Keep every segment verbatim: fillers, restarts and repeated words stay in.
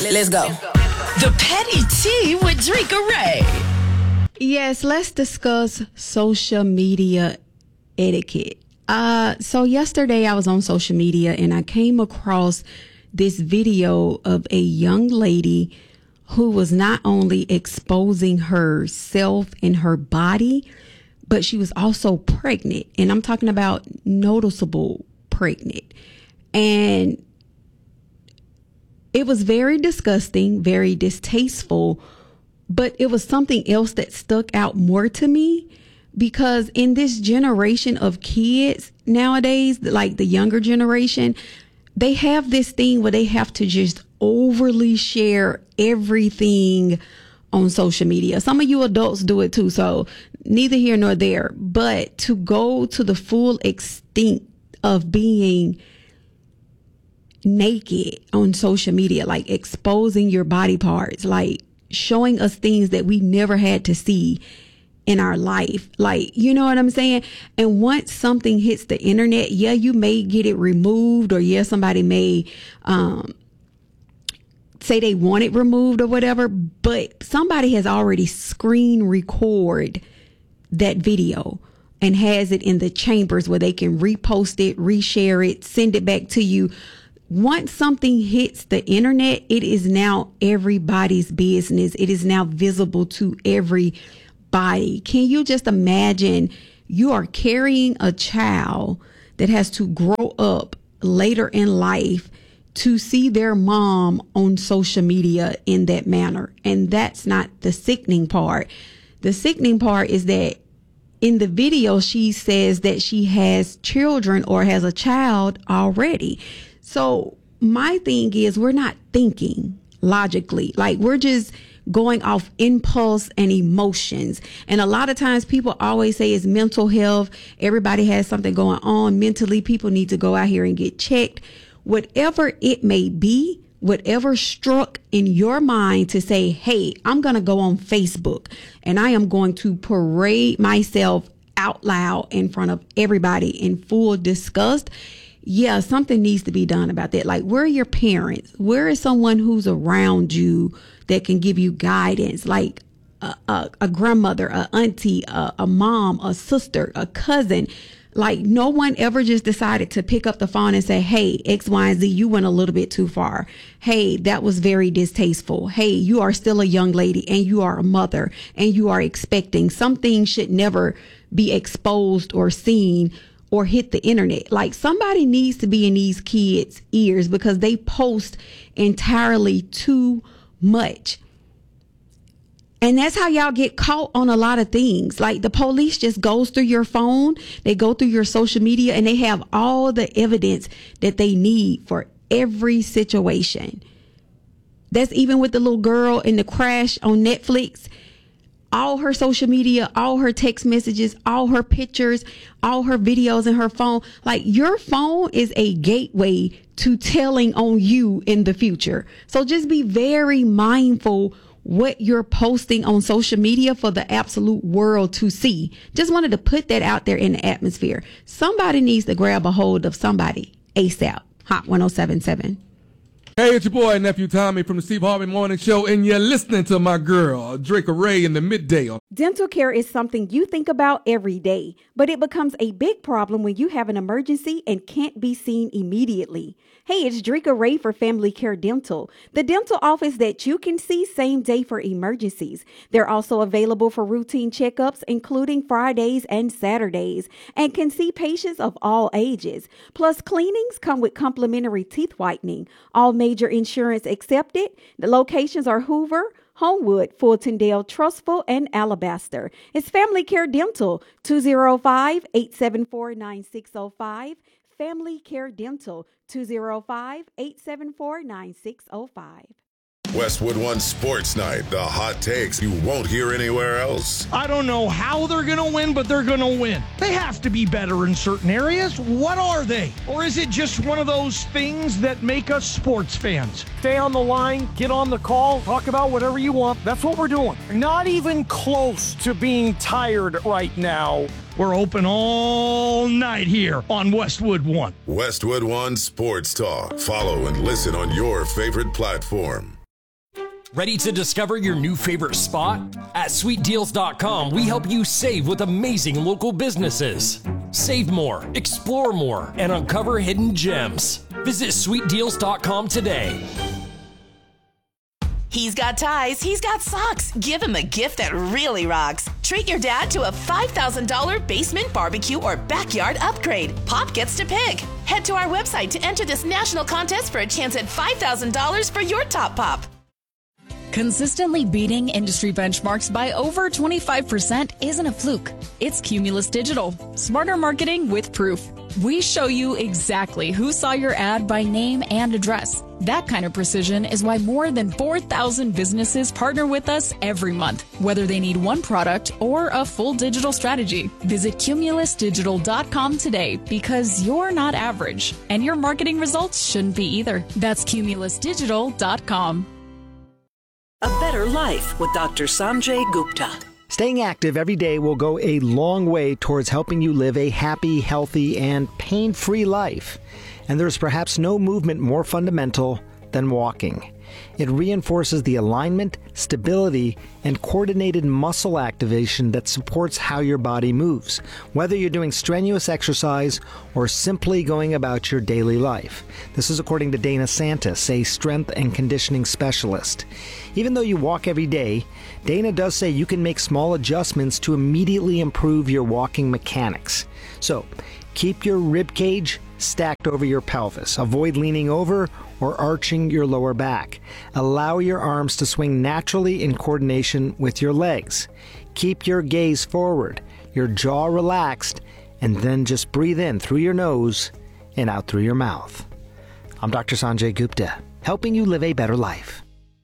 Let's go. The Petty Tea with Drika Ray. Yes, let's discuss social media etiquette. Uh, so yesterday I was on social media and I came across this video of a young lady who was not only exposing herself and her body, but she was also pregnant. And I'm talking about noticeable pregnant. And it was very disgusting, very distasteful, but it was something else that stuck out more to me, because in this generation of kids nowadays, like the younger generation, they have this thing where they have to just overly share everything on social media. Some of you adults do it too, so neither here nor there. But to go to the full extent of being naked on social media, like exposing your body parts, like showing us things that we never had to see in our life, like, you know what I'm saying? And once something hits the internet, yeah, you may get it removed, or yeah, somebody may um say they want it removed or whatever, but somebody has already screen record that video and has it in the chambers where they can repost it, reshare it, send it back to you. Once something hits the internet, it is now everybody's business. It is now visible to everybody. Can you just imagine you are carrying a child that has to grow up later in life to see their mom on social media in that manner? And that's not the sickening part. The sickening part is that in the video, she says that she has children or has a child already. So my thing is, we're not thinking logically. Like, we're just going off impulse and emotions. And a lot of times people always say it's mental health. Everybody has something going on mentally. People need to go out here and get checked. Whatever it may be, whatever struck in your mind to say, hey, I'm going to go on Facebook and I am going to parade myself out loud in front of everybody in full disgust. Yeah, something needs to be done about that. Like, where are your parents? Where is someone who's around you that can give you guidance? Like a, a, a grandmother, a auntie, a, a mom, a sister, a cousin. Like, no one ever just decided to pick up the phone and say, hey, X, Y, and Z, you went a little bit too far. Hey, that was very distasteful. Hey, you are still a young lady and you are a mother and you are expecting. Some things should never be exposed or seen or hit the internet. Like, somebody needs to be in these kids' ears because they post entirely too much. And that's how y'all get caught on a lot of things. Like, the police just goes through your phone, they go through your social media, and they have all the evidence that they need for every situation. That's even with the little girl in the crash on Netflix. All her social media, all her text messages, all her pictures, all her videos in her phone. Like, your phone is a gateway to telling on you in the future. So just be very mindful what you're posting on social media for the absolute world to see. Just wanted to put that out there in the atmosphere. Somebody needs to grab a hold of somebody ASAP. Hot one oh seven point seven. Hey, it's your boy, Nephew Tommy from the Steve Harvey Morning Show, and you're listening to my girl, Drika Ray, in the midday. Dental care is something you think about every day, but it becomes a big problem when you have an emergency and can't be seen immediately. Hey, it's Drika Ray for Family Care Dental, the dental office that you can see same day for emergencies. They're also available for routine checkups, including Fridays and Saturdays, and can see patients of all ages. Plus, cleanings come with complimentary teeth whitening. All major insurance accepted. The locations are Hoover, Homewood, Fultondale, Trustful, and Alabaster. It's Family Care Dental, two oh five, eight seven four, nine six oh five. Family Care Dental, two oh five, eight seven four, nine six oh five. Westwood One Sports Night, the hot takes you won't hear anywhere else. I don't know how they're going to win, but they're going to win. They have to be better in certain areas. What are they? Or is it just one of those things that make us sports fans? Stay on the line, get on the call, talk about whatever you want. That's what we're doing. Not even close to being tired right now. We're open all night here on Westwood One. Westwood One Sports Talk. Follow and listen on your favorite platform. Ready to discover your new favorite spot? At sweet deals dot com, we help you save with amazing local businesses. Save more, explore more, and uncover hidden gems. Visit sweet deals dot com today. He's got ties, he's got socks. Give him a gift that really rocks. Treat your dad to a five thousand dollars basement, barbecue, or backyard upgrade. Pop gets to pick. Head to our website to enter this national contest for a chance at five thousand dollars for your top pop. Consistently beating industry benchmarks by over twenty-five percent isn't a fluke. It's Cumulus Digital. Smarter marketing with proof. We show you exactly who saw your ad by name and address. That kind of precision is why more than four thousand businesses partner with us every month, whether they need one product or a full digital strategy. Visit cumulus digital dot com today because you're not average, and your marketing results shouldn't be either. That's cumulus digital dot com. A Better Life with Doctor Sanjay Gupta. Staying active every day will go a long way towards helping you live a happy, healthy, and pain-free life. And there's perhaps no movement more fundamental than walking. It reinforces the alignment, stability, and coordinated muscle activation that supports how your body moves, whether you're doing strenuous exercise or simply going about your daily life. This is according to Dana Santis, a strength and conditioning specialist. Even though you walk every day, Dana does say you can make small adjustments to immediately improve your walking mechanics. So, keep your rib cage stacked over your pelvis. Avoid leaning over or arching your lower back. Allow your arms to swing naturally in coordination with your legs. Keep your gaze forward, your jaw relaxed, and then just breathe in through your nose and out through your mouth. I'm Doctor Sanjay Gupta, helping you live a better life.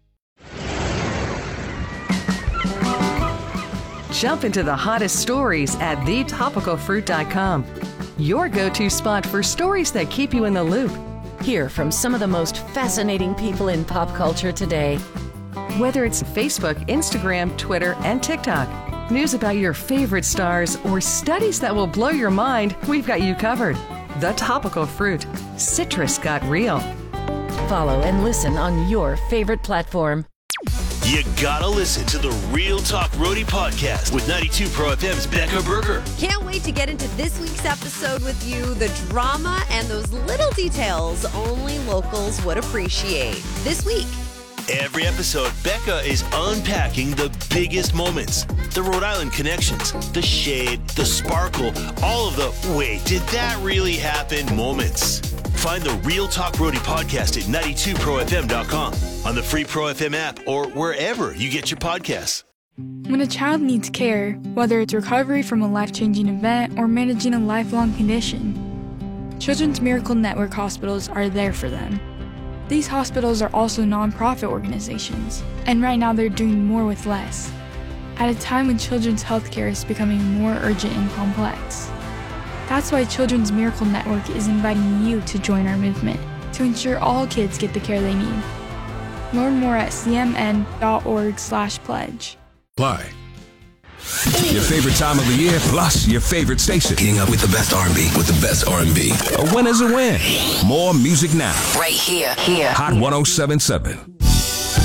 Jump into the hottest stories at the topical fruit dot com. Your go-to spot for stories that keep you in the loop. Hear from some of the most fascinating people in pop culture today. Whether it's Facebook, Instagram, Twitter, and TikTok, news about your favorite stars, or studies that will blow your mind, we've got you covered. The Topical Fruit. Citrus got real. Follow and listen on your favorite platform. You gotta listen to the Real Talk Roadie podcast with ninety-two Pro F M's Becca Berger. Can't wait to get into this week's episode with you. The drama and those little details only locals would appreciate. This week. Every episode, Becca is unpacking the biggest moments. The Rhode Island connections, the shade, the sparkle, all of the wait, did that really happen moments. Find the Real Talk Roadie podcast at ninety-two pro f m dot com, on the free Pro F M app, or wherever you get your podcasts. When a child needs care, whether it's recovery from a life-changing event or managing a lifelong condition, Children's Miracle Network hospitals are there for them. These hospitals are also nonprofit organizations, and right now they're doing more with less, at a time when children's healthcare is becoming more urgent and complex. That's why Children's Miracle Network is inviting you to join our movement to ensure all kids get the care they need. Learn more at c m n dot org slash pledge. Apply. Your favorite time of the year, plus your favorite station. Getting up with the best R and B. With the best R and B. A win is a win. More music now. Right here. Here. Hot one oh seven point seven.